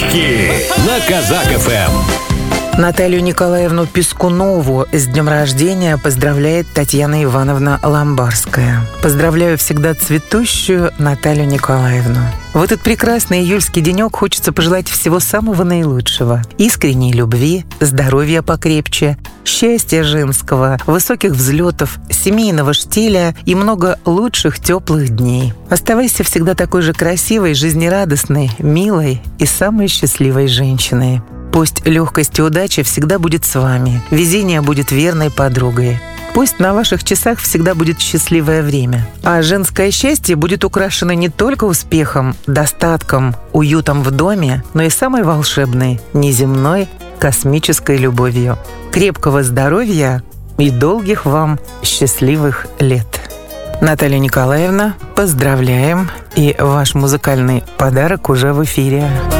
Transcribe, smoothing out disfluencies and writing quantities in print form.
Подарки на Казак ФМ. Наталью Николаевну Пискунову с днем рождения поздравляет Татьяна Ивановна Ламбарская. Поздравляю всегда цветущую Наталью Николаевну. В этот прекрасный июльский денек хочется пожелать всего самого наилучшего. Искренней любви, здоровья покрепче, счастья женского, высоких взлетов, семейного штиля и много лучших теплых дней. Оставайся всегда такой же красивой, жизнерадостной, милой и самой счастливой женщиной. Пусть легкость и удача всегда будет с вами, везение будет верной подругой. Пусть на ваших часах всегда будет счастливое время. А женское счастье будет украшено не только успехом, достатком, уютом в доме, но и самой волшебной, неземной, космической любовью. Крепкого здоровья и долгих вам счастливых лет. Наталья Николаевна, поздравляем, и ваш музыкальный подарок уже в эфире.